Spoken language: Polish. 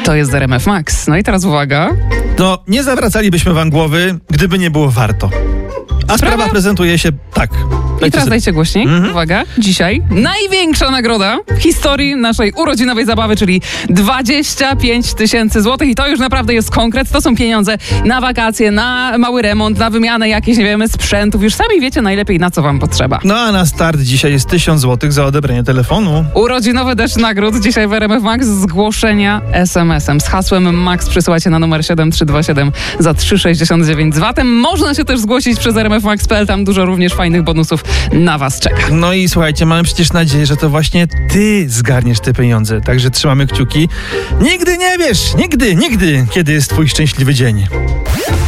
To jest RMF Max. No i teraz uwaga. No, nie zawracalibyśmy wam głowy, gdyby nie było warto. A sprawa prezentuje się tak. I teraz dajcie głośniej. Uwaga. Dzisiaj największa nagroda w historii naszej urodzinowej zabawy, czyli 25 000 złotych. I to już naprawdę jest konkret. To są pieniądze na wakacje, na mały remont, na wymianę jakichś, nie wiemy, sprzętów. Już sami wiecie najlepiej, na co wam potrzeba. No a na start dzisiaj jest 1000 złotych za odebranie telefonu. Urodzinowy deszcz nagród dzisiaj w RMF Max. Zgłoszenia SMS-em. Z hasłem MAX przysyłacie na numer 7327 za 3,69 z VAT-em. Można się też zgłosić przez rmfmax.pl. Tam dużo również fajnych bonusów na was czeka. No i słuchajcie, mamy przecież nadzieję, że to właśnie ty zgarniesz te pieniądze. Także trzymamy kciuki. Nigdy nie wiesz, nigdy, kiedy jest twój szczęśliwy dzień.